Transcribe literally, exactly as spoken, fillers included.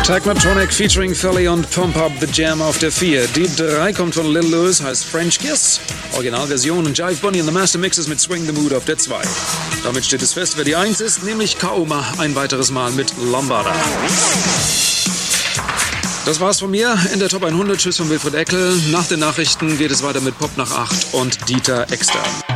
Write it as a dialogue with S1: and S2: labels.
S1: Technotronic featuring Philly und Pump Up the Jam auf der vier. Die drei kommt von Lil Louis, heißt French Kiss. Originalversion und Jive Bunny in the Master Mixes mit Swing the Mood auf der zwei. Damit steht es fest, wer die eins ist, nämlich Kaoma ein weiteres Mal mit Lambada. Das war's von mir in der Top hundert. Tschüss von Wilfried Eckel. Nach den Nachrichten geht es weiter mit Pop nach acht und Dieter Extern.